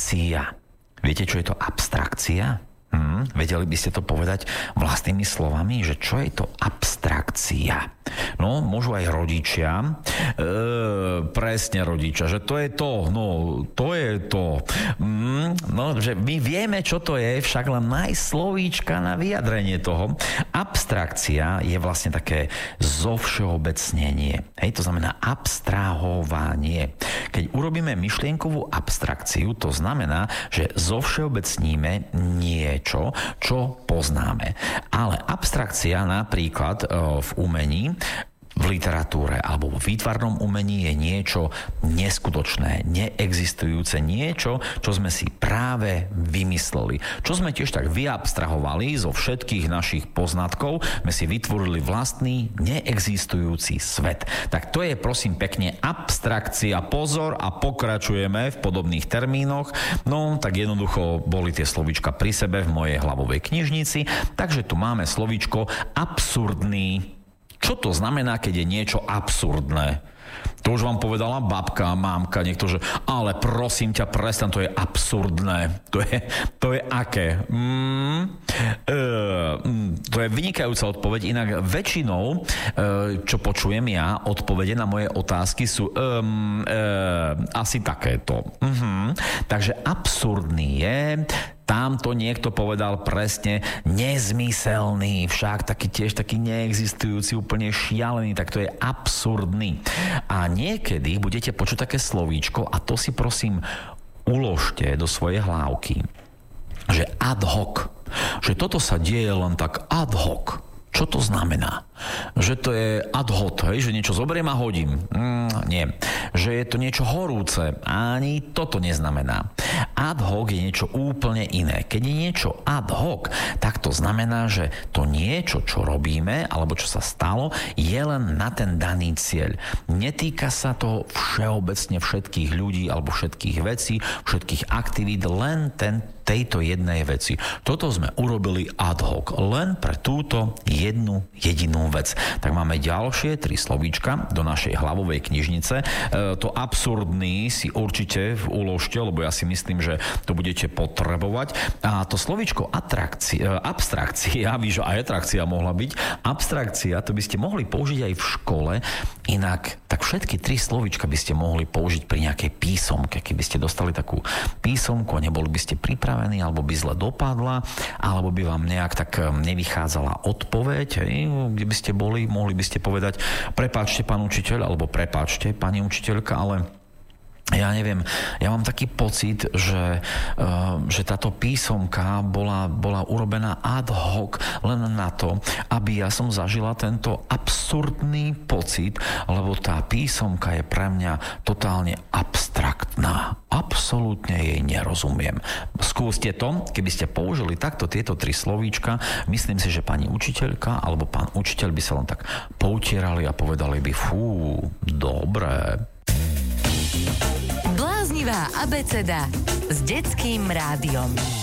abstrakcia. Viete, čo je to abstrakcia? Vedeli by ste to povedať vlastnými slovami, že čo je to abstrakcia? No, môžu aj rodičia, presne rodičia, že to je to, že my vieme, čo to je, však len nájsť slovíčka na vyjadrenie toho. Abstrakcia je vlastne také zovšeobecnenie. Hej, to znamená abstrahovanie. Keď urobíme myšlienkovú abstrakciu, to znamená, že zovšeobecníme niečo, čo poznáme. Ale abstrakcia napríklad v umení, v literatúre alebo v výtvarnom umení je niečo neskutočné, neexistujúce, niečo, čo sme si práve vymysleli. Čo sme tiež tak vyabstrahovali zo všetkých našich poznatkov, sme si vytvorili vlastný neexistujúci svet. Tak to je prosím pekne abstrakcia. Pozor a pokračujeme v podobných termínoch. No, tak jednoducho boli tie slovíčka pri sebe v mojej hlavovej knižnici, takže tu máme slovíčko absurdný. Čo to znamená, keď je niečo absurdné? To už vám povedala babka, mámka, niekto, že ale prosím ťa, prestan, to je absurdné. To je aké? To je vynikajúca odpoveď, inak väčšinou, čo počujem ja, odpovede na moje otázky sú asi takéto. Takže absurdný je, tam to niekto povedal presne, nezmyselný, však tiež taký neexistujúci, úplne šialený, tak to je absurdný. A niekedy budete počuť také slovíčko a to si prosím uložte do svojej hlávky, že ad hoc, že toto sa deje len tak ad hoc. Čo to znamená? Že to je ad hoc, hej? Že niečo zoberiem a hodím. Nie. Že je to niečo horúce. Ani toto neznamená. Ad hoc je niečo úplne iné. Keď je niečo ad hoc, tak to znamená, že to niečo, čo robíme, alebo čo sa stalo, je len na ten daný cieľ. Netýka sa to všeobecne všetkých ľudí alebo všetkých vecí, všetkých aktivít, len tejto jednej veci. Toto sme urobili ad hoc, len pre túto jednu jedinú vec. Tak máme ďalšie 3 slovíčka do našej hlavovej knižnice. To absurdný si určite uložte, lebo ja si myslím, že to budete potrebovať. A to slovíčko abstrakcia, víš, aj atrakcia mohla byť. Abstrakcia, to by ste mohli použiť aj v škole. Inak, tak všetky 3 slovíčka by ste mohli použiť pri nejakej písomke. Keby ste dostali takú písomku a neboli by ste pripravení, alebo by zle dopadla, alebo by vám nejak tak nevychádzala odpoveď, kde by ste boli, mohli by ste povedať prepáčte, pán učiteľ, alebo prepáčte, pani učiteľka, ale ja neviem, ja mám taký pocit, že táto písomka bola urobená ad hoc len na to, aby ja som zažila tento absurdný pocit, lebo tá písomka je pre mňa totálne abstraktná. Absolútne jej nerozumiem. Skúste to, keby ste použili takto tieto 3 slovíčka, myslím si, že pani učiteľka alebo pán učiteľ by sa len tak poutierali a povedali by dobré. Bláznivá abeceda s detským rádiom.